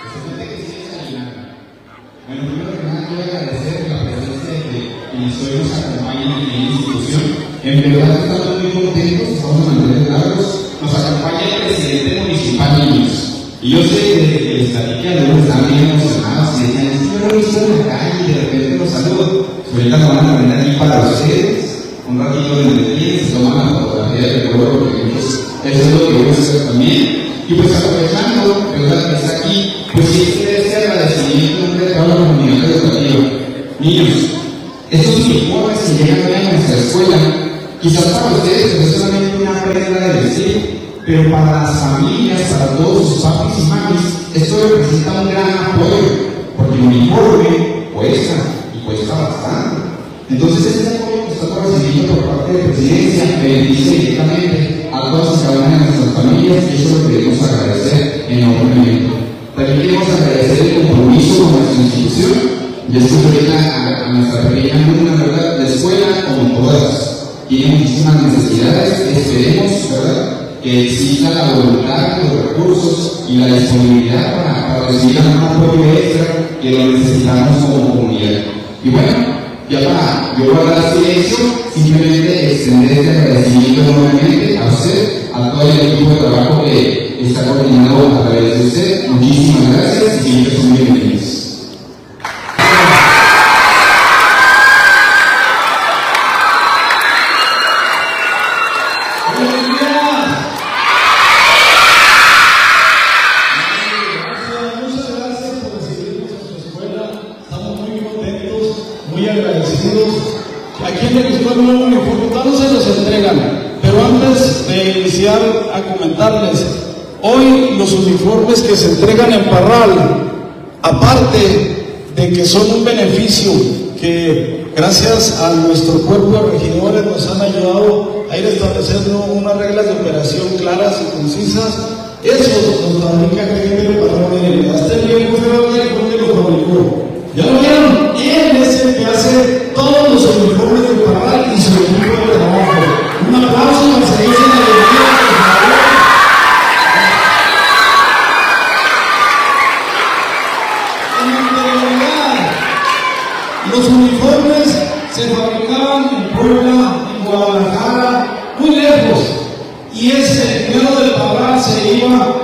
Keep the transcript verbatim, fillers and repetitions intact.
Bueno, primero que nada quiero agradecer la presencia de que quienes hoy nos acompañan en la institución. En verdad estamos muy contentos, estamos de mantener largos. Nos acompaña el presidente municipal de Niños. Y yo sé que desde que les platiqué a algunos estaban bien emocionados y decían, es que yo lo he visto en la calle y de repente los saludo. Ahorita lo van a tener aquí para ustedes. Un ratito de detienen, se toman la fotografía del recuerdo porque muchos, eso es lo que voy a hacer también. Y pues aprovechando, ¿verdad?, que está aquí, pues sí, este agradecimiento en nombre de toda la comunidad educativa. Niños, estos uniformes que llegan hoy a nuestra escuela, quizás para ustedes no es solamente una prenda de vestir, pero para las familias, para todos sus papis y mamis, esto representa un gran apoyo, porque el uniforme cuesta, y cuesta bastante. Entonces, este apoyo que estamos recibiendo por parte de Presidencia bendice directamente a todas y cada una de nuestras familias, y eso lo queremos agradecer enormemente. También queremos agradecer el compromiso con nuestra institución, y esto ahorita a, a nuestra pequeña alumna, ¿verdad? La escuela, como todas, tiene muchísimas necesidades. Esperemos, ¿verdad?, que exista la voluntad, los recursos y la disponibilidad para, para recibir un apoyo extra que lo necesitamos como comunidad. Y bueno, ya para yo guardar silencio, simplemente extender este agradecimiento nuevamente a usted, a todo el equipo de trabajo que está coordinado a través de usted. Muchísimas gracias y siempre son bienvenidos. A comentarles, hoy los uniformes que se entregan en Parral, aparte de que son un beneficio que gracias a nuestro cuerpo de regidores nos han ayudado a ir estableciendo unas reglas de operación claras y concisas, eso nos fabrica gente de Parral. Hasta el tiempo que lo fabricó. ¿Ya lo vieron? Él es el que hace todos los uniformes de Parral y su equipo de trabajo. Un aplauso al servicio de la alegría. Los uniformes se fabricaban en Puebla, en Guadalajara, muy lejos, y ese dinero del Parral se iba